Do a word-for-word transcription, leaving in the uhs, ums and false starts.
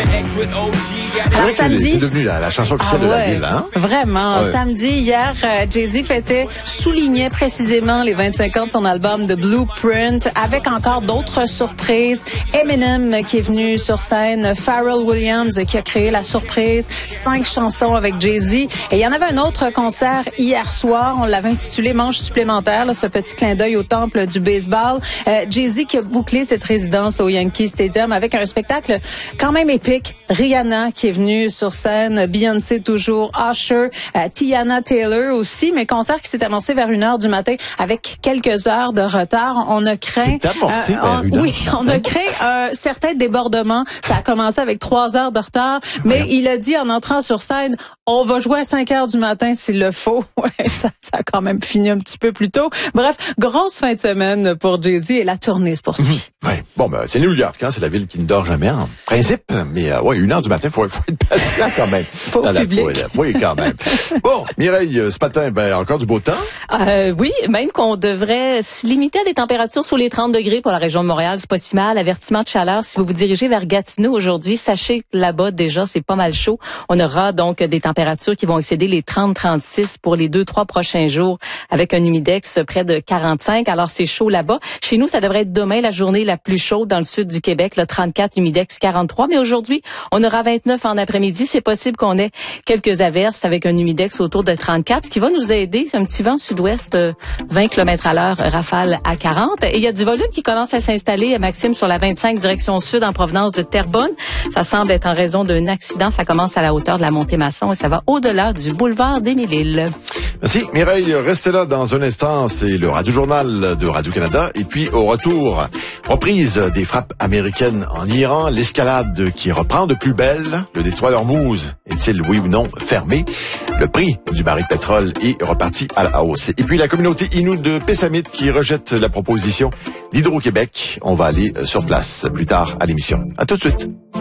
C'est vrai que samedi, c'est devenu la, la chanson officielle ah de la ouais, ville, hein? Vraiment. Ouais. Samedi, hier, euh, Jay-Z fêtait, soulignait précisément les vingt-cinq ans de son album The Blueprint, avec encore d'autres surprises. Eminem qui est venu sur scène, Pharrell Williams qui a créé la surprise, cinq chansons avec Jay-Z. Et il y en avait un autre concert hier soir, on l'avait intitulé Manche supplémentaire, là, ce petit clin d'œil au temple du baseball. Euh, Jay-Z qui a bouclé cette résidence au Yankee Stadium avec un spectacle quand même épique. Rihanna qui est venue sur scène, Beyoncé toujours, Usher, euh, Tiana Taylor aussi, mais concert qui s'est amorcé vers une heure du matin avec quelques heures de retard. On a craint... C'est amorcé euh, vers on, une heure Oui, du on a craint un certain débordement. Ça a commencé avec trois heures de retard, mais il a dit en entrant sur scène, on va jouer à cinq heures du matin s'il le faut. Ouais, ça, ça a quand même fini un petit peu plus tôt. Bref, grosse fin de semaine pour Jay-Z et la tournée se poursuit. Mmh. Ouais. Bon, ben, c'est New York, hein, c'est la ville qui ne dort jamais en principe, mais euh, ouais, une heure du matin, faut, faut être patient quand même. Pour dans le public. La foule. Oui, quand même. Bon, Mireille, ce matin, ben encore du beau temps. Euh, oui, même qu'on devrait se limiter à des températures sous les trente degrés pour la région de Montréal, c'est pas si mal. Avertissement de chaleur, si vous vous dirigez vers Gatineau aujourd'hui, sachez que là-bas déjà c'est pas mal chaud. On aura donc des températures qui vont excéder les trente à trente-six pour les deux trois prochains jours, avec un humidex près de quarante-cinq. Alors c'est chaud là-bas. Chez nous, ça devrait être demain la journée la plus chaude dans le sud du Québec, le trente-quatre, humidex quarante-trois. Mais aujourd'hui, on aura vingt-neuf en après-midi. C'est possible qu'on ait quelques averses avec un humidex autour de trente-quatre, ce qui va nous aider. C'est un petit vent sud-ouest, vingt kilomètres à l'heure, rafale à quarante. Et il y a du volume qui commence à s'installer, Maxime, sur la vingt-cinq direction sud en provenance de Terrebonne. Ça semble être en raison d'un accident. Ça commence à la hauteur de la Montée-Masson et ça va au-delà du boulevard d'Émile-Île. Merci. Mireille, restez là dans un instant. C'est le Radio-Journal de Radio-Canada. Et puis, au retour, reprise des frappes américaines en Iran, l'escalade qui reprend de plus belle. Le détroit d'Ormuz est-il, oui ou non, fermé? Le prix du baril de pétrole est reparti à la hausse. Et puis, la communauté Innu de Pessamit qui rejette la proposition d'Hydro-Québec. On va aller sur place plus tard à l'émission. À tout de suite.